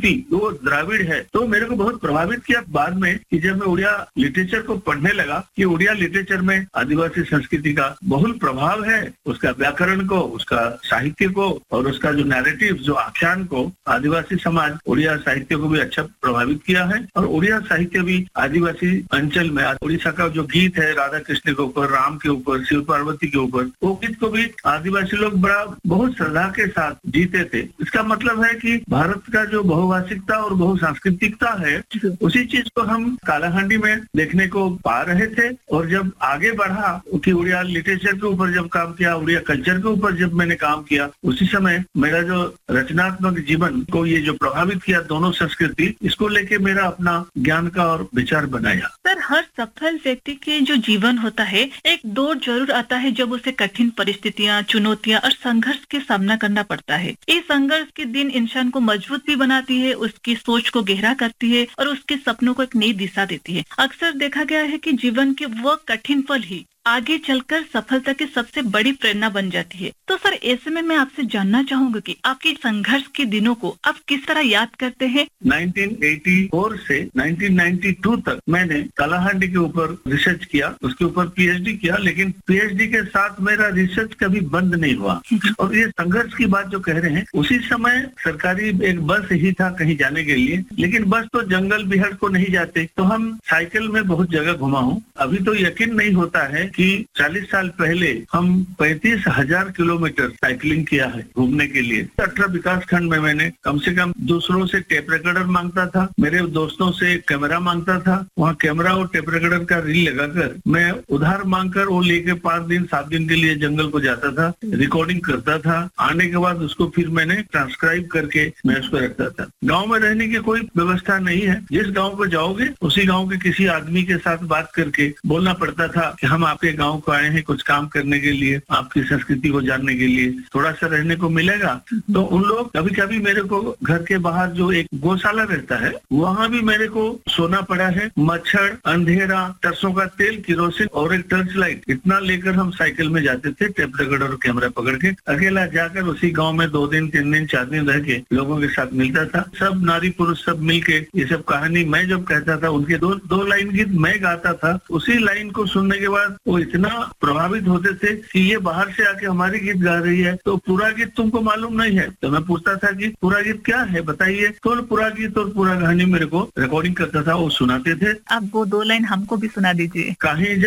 संस्कृति वो द्राविड़ है। तो मेरे को बहुत प्रभावित किया बाद में कि जब मैं उड़िया लिटरेचर को पढ़ने लगा कि उड़िया लिटरेचर में आदिवासी संस्कृति का बहुल प्रभाव है, उसका व्याकरण को, उसका साहित्य को और उसका जो नैरेटिव, जो आख्यान को आदिवासी समाज उड़िया साहित्य को भी अच्छा प्रभावित किया है। और उड़िया साहित्य भी आदिवासी अंचल में उड़ीसा का जो गीत है राधा कृष्ण के ऊपर, राम के ऊपर, शिव पार्वती के ऊपर, वो गीत को भी आदिवासी लोग बड़ा बहुत श्रद्धा के साथ जीते थे। इसका मतलब है कि भारत का जो बहुभाषिकता और बहुसांस्कृतिकता है उसी चीज को हम कालाहांडी में देखने को पा रहे थे। और जब आगे बढ़ा कि उड़िया लिटरेचर के ऊपर जब काम किया, उड़िया कल्चर के ऊपर जब मैंने काम किया, उसी समय मेरा जो रचनात्मक जीवन को ये जो प्रभावित किया दोनों संस्कृति, इसको लेके मेरा अपना ज्ञान का और विचार बनाया। सर, हर सफल व्यक्ति के जो जीवन होता है एक दौर जरूर आता है जब उसे कठिन परिस्थितियां, चुनौतियां और संघर्ष के सामना करना पड़ता है। ये संघर्ष के दिन इंसान को मजबूत भी बनाती है, उसकी सोच को गहरा करती है और उसके सपनों को एक नई दिशा देती है। अक्सर देखा गया है कि जीवन के वो कठिन पल ही आगे चलकर सफलता की सबसे बड़ी प्रेरणा बन जाती है। तो सर, ऐसे में मैं आपसे जानना चाहूंगा कि आपके संघर्ष के दिनों को आप किस तरह याद करते हैं? 1984 से 1992 तक मैंने कालाहांडी के ऊपर रिसर्च किया, उसके ऊपर पीएचडी किया, लेकिन पीएचडी के साथ मेरा रिसर्च कभी बंद नहीं हुआ। और ये संघर्ष की बात जो कह रहे हैं, उसी समय सरकारी एक बस ही था कहीं जाने के लिए, लेकिन बस तो जंगल बिहार को नहीं जाते, तो हम साइकिल में बहुत जगह घुमा हूँ। अभी तो यकीन नहीं होता है कि 40 साल पहले हम 35,000 किलोमीटर साइकिलिंग किया है घूमने के लिए। 18 विकास खंड में मैंने कम से कम दूसरों से टेप रिकॉर्डर मांगता था, मेरे दोस्तों से कैमरा मांगता था, वहाँ कैमरा और टेप रिकॉर्डर का रील लगाकर मैं उधार मांगकर वो लेके 5 दिन 7 दिन के लिए जंगल को जाता था, रिकॉर्डिंग करता था। आने के बाद उसको फिर मैंने ट्रांसक्राइब करके मैं उसको रखता था। गाँव में रहने की कोई व्यवस्था नहीं है, जिस गाँव को जाओगे उसी गाँव के किसी आदमी के साथ बात करके बोलना पड़ता था कि हम आपके गांव को आए हैं कुछ काम करने के लिए, आपकी संस्कृति को जानने के लिए, थोड़ा सा रहने को मिलेगा। तो उन लोग कभी कभी मेरे को घर के बाहर जो एक गौशाला रहता है वहाँ भी मेरे को सोना पड़ा है। मच्छर, अंधेरा, सरसों का तेल, किरोसिन और एक टर्च लाइट, इतना लेकर हम साइकिल में जाते थे, टेप रिकॉर्डर और कैमरा पकड़ के। अकेला जाकर उसी गाँव में 2 दिन 3 दिन 4 दिन रह के लोगों के साथ मिलता था। सब नारी पुरुष सब मिल के ये सब कहानी मैं जब कहता था, उनके दो लाइन गीत मैं गाता था, उसी लाइन को सुनने के बाद वो इतना प्रभावित होते थे कि ये बाहर से आके हमारी गीत गा रही है, तो पूरा गीत तुमको मालूम नहीं है। तो मैं पूछता था कि पूरा गीत क्या है बताइए, तो पूरा गीत और पूरा कहानी मेरे को रिकॉर्डिंग करता था, वो सुनाते थे। आप वो 2 लाइन हमको भी सुना दीजिए। कहीं